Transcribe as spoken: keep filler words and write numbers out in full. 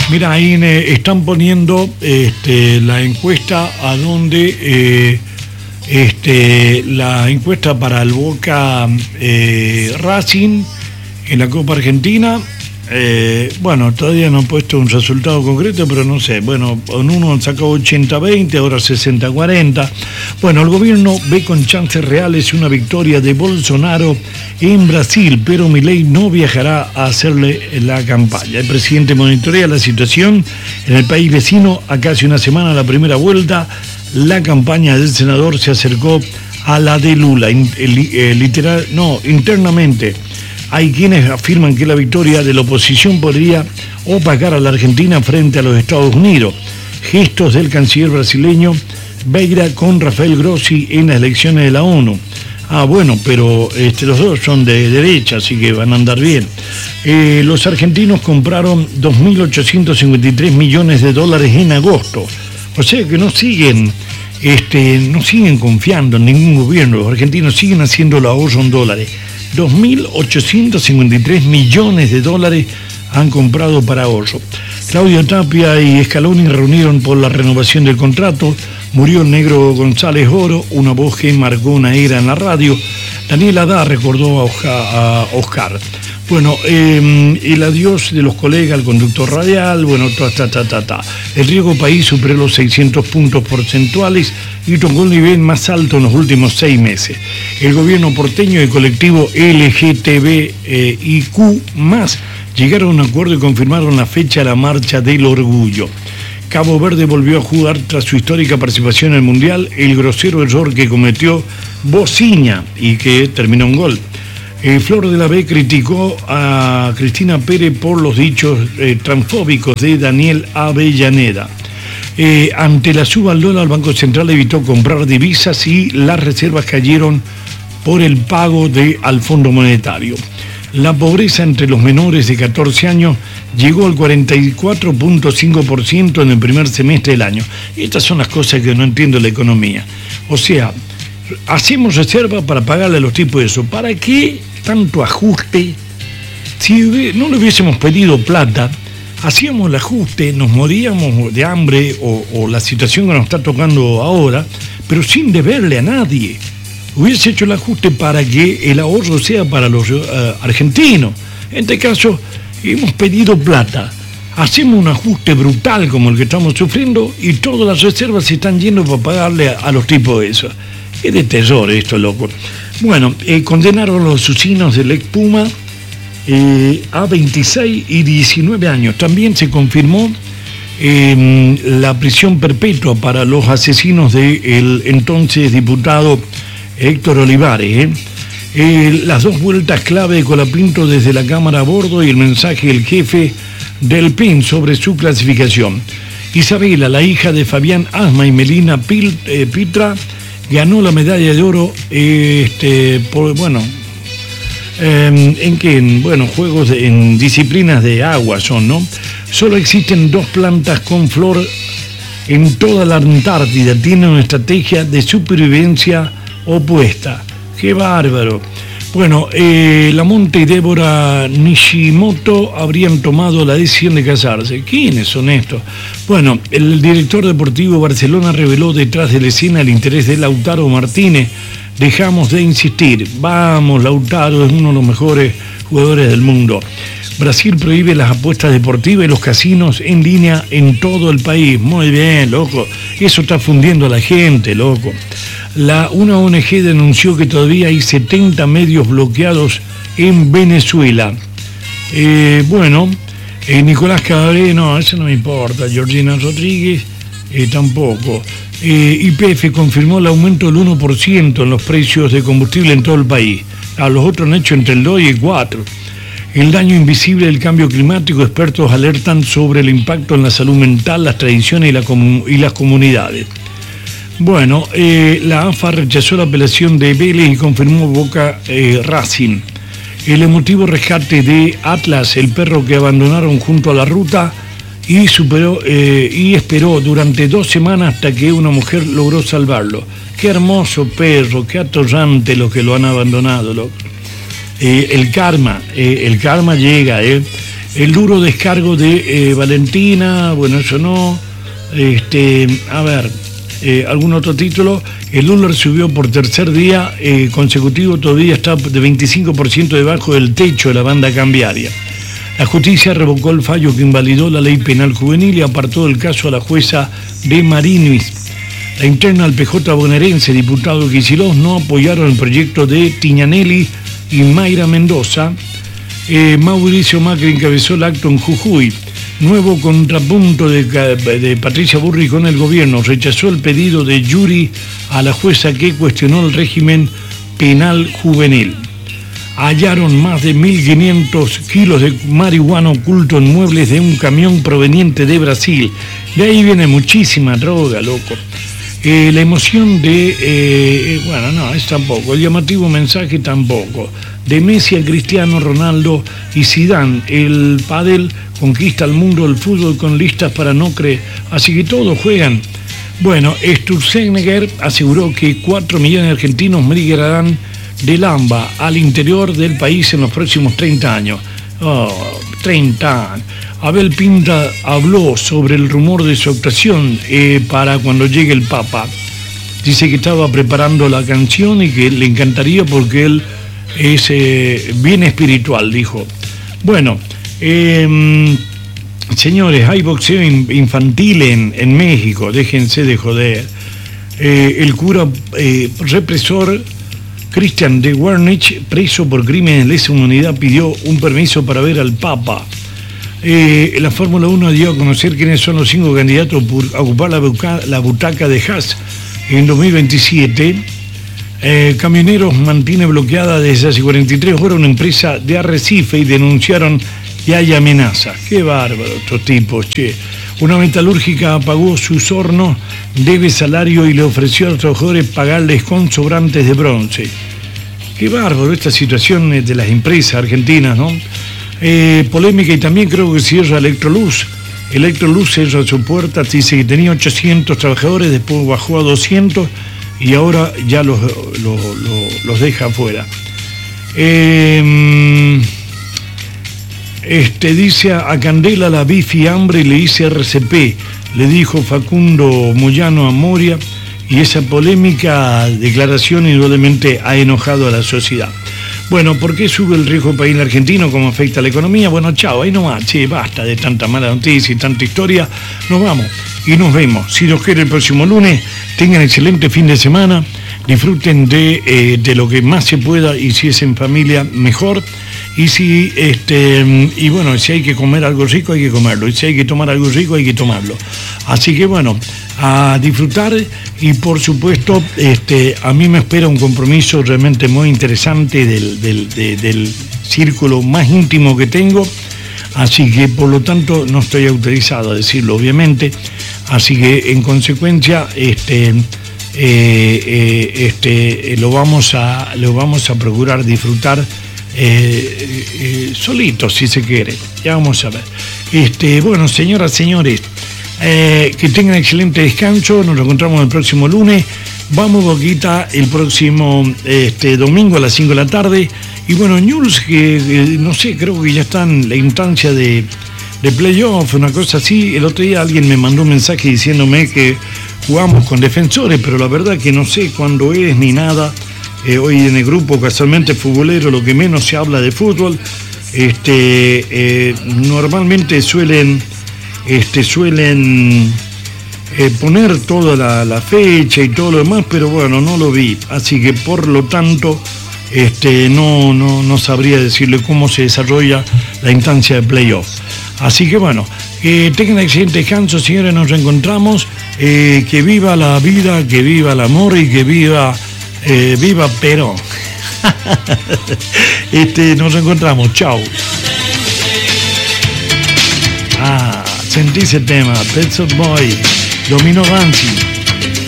Mira, ahí eh, están poniendo este, la encuesta a donde eh, este, la encuesta para el Boca eh, Racing en la Copa Argentina. Eh, bueno, todavía no han puesto un resultado concreto, pero no sé, bueno, en uno han sacado ochenta veinte, ahora sesenta cuarenta. Bueno, el gobierno ve con chances reales una victoria de Bolsonaro en Brasil, pero Milei no viajará a hacerle la campaña. El presidente monitorea la situación en el país vecino. A casi una semana de la primera vuelta, la campaña del senador se acercó a la de Lula, in, eh, literal, no, internamente. Hay quienes afirman que la victoria de la oposición podría opacar a la Argentina frente a los Estados Unidos. Gestos del canciller brasileño Beira con Rafael Grossi en las elecciones de la ONU. Ah, bueno, pero este, los dos son de derecha, así que van a andar bien. Eh, los argentinos compraron dos mil ochocientos cincuenta y tres millones de dólares en agosto. O sea que no siguen, este, no siguen confiando en ningún gobierno. Los argentinos siguen haciendo el ahorro en dólares. dos mil ochocientos cincuenta y tres millones de dólares han comprado para ahorro. Claudio Tapia y Scaloni reunieron por la renovación del contrato. Murió el negro González Oro, una voz que marcó una era en la radio. Daniel Adá recordó a Oscar. Bueno, eh, el adiós de los colegas, el conductor radial, bueno, ta, ta, ta, ta, ta. El riesgo país superó los seiscientos puntos porcentuales y tocó el nivel más alto en los últimos seis meses. El gobierno porteño y el colectivo L G T B I Q más llegaron a un acuerdo y confirmaron la fecha de la Marcha del Orgullo. Cabo Verde volvió a jugar tras su histórica participación en el Mundial el grosero error que cometió Bociña y que terminó en gol. Eh, Flor de la B criticó a Cristina Pérez por los dichos eh, transfóbicos de Daniel Avellaneda. Eh, ante la suba al dólar, el Banco Central evitó comprar divisas y las reservas cayeron por el pago de, al Fondo Monetario. La pobreza entre los menores de catorce años llegó al cuarenta y cuatro punto cinco por ciento en el primer semestre del año. Y estas son las cosas que no entiendo la economía. O sea, hacemos reserva para pagarle a los tipos de eso. ¿Para qué tanto ajuste? Si no le hubiésemos pedido plata, hacíamos el ajuste, nos moríamos de hambre o, o la situación que nos está tocando ahora, pero sin deberle a nadie. Hubiese hecho el ajuste para que el ahorro sea para los uh, argentinos. En este caso, hemos pedido plata. Hacemos un ajuste brutal como el que estamos sufriendo y todas las reservas se están yendo para pagarle a, a los tipos de eso. Es de terror esto, loco. Bueno, eh, condenaron a los asesinos del ex Puma eh, a veintiséis y diecinueve años. También se confirmó eh, la prisión perpetua para los asesinos del entonces diputado Héctor Olivares. ¿eh? Eh, las dos vueltas clave de Colapinto desde la cámara a bordo y el mensaje del jefe del P I N sobre su clasificación. Isabela, la hija de Fabián Asma y Melina Pil, eh, Pitra, ganó la medalla de oro, eh, este, por, bueno, eh, en que, en, bueno, juegos, de, en disciplinas de agua son, ¿no? Solo existen dos plantas con flor en toda la Antártida, tienen una estrategia de supervivencia opuesta. ¡Qué bárbaro! Bueno, eh, Lamonte y Débora Nishimoto habrían tomado la decisión de casarse. ¿Quiénes son estos? Bueno, el director deportivo Barcelona reveló detrás de la escena el interés de Lautaro Martínez. Dejamos de insistir. Vamos, Lautaro es uno de los mejores jugadores del mundo. Brasil prohíbe las apuestas deportivas y los casinos en línea en todo el país. Muy bien, loco. Eso está fundiendo a la gente, loco. La, una O N G denunció que todavía hay setenta medios bloqueados en Venezuela. Eh, bueno, eh, Nicolás Cabré, no, eso no me importa. Georgina Rodríguez, eh, tampoco. Eh, Y P F confirmó el aumento del uno por ciento en los precios de combustible en todo el país. A los otros han hecho entre el dos y el cuatro. El daño invisible del cambio climático, expertos alertan sobre el impacto en la salud mental, las tradiciones y, la comu- y las comunidades. Bueno, eh, la A F A rechazó la apelación de Vélez y confirmó Boca eh, Racing. El emotivo rescate de Atlas, el perro que abandonaron junto a la ruta y, superó, eh, y esperó durante dos semanas hasta que una mujer logró salvarlo. Qué hermoso perro, qué atorrante los que lo han abandonado, loco. Eh, el karma, eh, el karma llega, eh. El duro descargo de eh, Valentina, bueno, eso no. Este, a ver, eh, algún otro título. El dólar subió por tercer día eh, consecutivo, todavía está de veinticinco por ciento debajo del techo de la banda cambiaria. La justicia revocó el fallo que invalidó la ley penal juvenil y apartó del caso a la jueza de Marinis. La interna del P J bonaerense, diputado Kicillof, no apoyaron el proyecto de Tignanelli y Mayra Mendoza. Eh, Mauricio Macri encabezó el acto en Jujuy. Nuevo contrapunto de, de Patricia Burri con el gobierno. Rechazó el pedido de Yuri a la jueza que cuestionó el régimen penal juvenil. Hallaron más de mil quinientos kilos de marihuana oculto en muebles de un camión proveniente de Brasil. De ahí viene muchísima droga, loco. Eh, la emoción de... Eh, bueno, no, es tampoco. El llamativo mensaje tampoco. De Messi a Cristiano Ronaldo y Zidane. El pádel conquista el mundo del fútbol con listas para no creer. Así que todos juegan. Bueno, Sturzenegger aseguró que cuatro millones de argentinos migrarán del AMBA al interior del país en los próximos treinta años. Oh, treinta años. Abel Pinta habló sobre el rumor de su actuación eh, para cuando llegue el Papa. Dice que estaba preparando la canción y que le encantaría porque él es eh, bien espiritual, dijo. Bueno, eh, señores, hay boxeo infantil en, en México, déjense de joder. Eh, el cura eh, represor Christian de Wernich, preso por crímenes de lesa humanidad, pidió un permiso para ver al Papa. Eh, la Fórmula uno dio a conocer quiénes son los cinco candidatos a ocupar la, buca, la butaca de Haas en dos mil veintisiete. Eh, camioneros mantiene bloqueada desde hace cuarenta y tres horas una empresa de Arrecife y denunciaron que hay amenazas. Qué bárbaro estos tipos, che. Una metalúrgica apagó sus hornos, debe salario y le ofreció a los trabajadores pagarles con sobrantes de bronce. Qué bárbaro esta situación de las empresas argentinas, ¿no? Eh, polémica y también creo que cierra Electroluz. Electroluz cerró su puerta, dice que tenía ochocientos trabajadores, después bajó a doscientos y ahora ya los, los, los, los deja afuera. Eh, este dice a Candela la vi fiambre y le hice R C P, le dijo Facundo Moyano a Moria, y esa polémica declaración indudablemente ha enojado a la sociedad. Bueno, ¿por qué sube el riesgo país argentino? ¿Cómo afecta a la economía? Bueno, chao, ahí nomás, che, basta de tanta mala noticia y tanta historia. Nos vamos y nos vemos. Si Dios quiere, el próximo lunes. Tengan excelente fin de semana. Disfruten de, eh, de lo que más se pueda y si es en familia, mejor. Y si, este, y bueno, si hay que comer algo rico, hay que comerlo. Y si hay que tomar algo rico, hay que tomarlo. Así que bueno, a disfrutar y por supuesto, este, a mí me espera un compromiso realmente muy interesante del, del, de, del círculo más íntimo que tengo. Así que por lo tanto no estoy autorizado a decirlo, obviamente. Así que en consecuencia, este, eh, eh, este, lo vamos a, lo vamos a procurar disfrutar. Eh, eh, solito si se quiere, ya vamos a ver. Este, bueno, señoras, señores, eh, que tengan excelente descanso, nos encontramos el próximo lunes, vamos Boquita el próximo este, domingo a las cinco de la tarde, y bueno, Newell's, que eh, no sé, creo que ya está en la instancia de, de playoff, una cosa así. El otro día alguien me mandó un mensaje diciéndome que jugamos con Defensores, pero la verdad que no sé cuándo es ni nada. Eh, hoy en el grupo casualmente futbolero lo que menos se habla de fútbol, este, eh, normalmente suelen, este, suelen eh, poner toda la, la fecha y todo lo demás, pero bueno, no lo vi, así que por lo tanto este, no, no, no sabría decirle cómo se desarrolla la instancia de playoff. Así que bueno, eh, tengan excelente descanso, señores, nos reencontramos, eh, que viva la vida, que viva el amor y que viva... Eh, viva Perón. este, nos encontramos, chao. Ah, sentí ese tema, Pet Shop Boy, Domino Dancy.